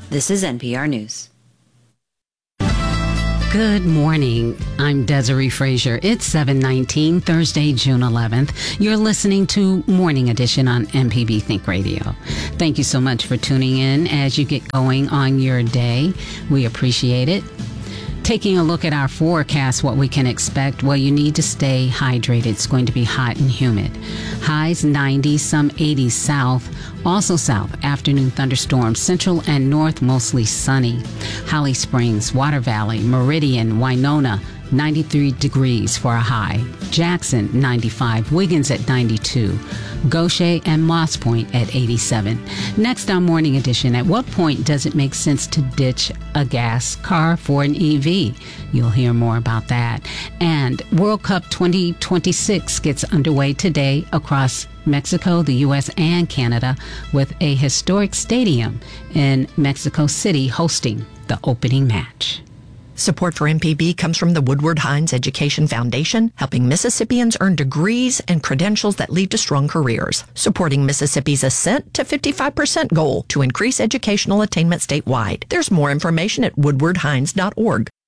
This is NPR News. Good morning. I'm Desiree Frazier. It's 7:19, Thursday, June 11th. You're listening to Morning Edition on MPB Think Radio. Thank you so much for tuning in as you get going on your day. We appreciate it. Taking a look at our forecast, what we can expect, well, you need to stay hydrated. It's going to be hot and humid. Highs 90, some 80s south. Also south, afternoon thunderstorms. Central and north, mostly sunny. Holly Springs, Water Valley, Meridian, Winona, 93 degrees for a high. Jackson, 95. Wiggins at 92. Gaucher and Moss Point at 87. Next on Morning Edition, at what point does it make sense to ditch a gas car for an EV? You'll hear more about that. And World Cup 2026 gets underway today across Mexico, the U.S., and Canada, with a historic stadium in Mexico City hosting the opening match. Support for MPB comes from the Woodward Hines Education Foundation, helping Mississippians earn degrees and credentials that lead to strong careers, supporting Mississippi's ascent to 55% goal to increase educational attainment statewide. There's more information at woodwardhines.org.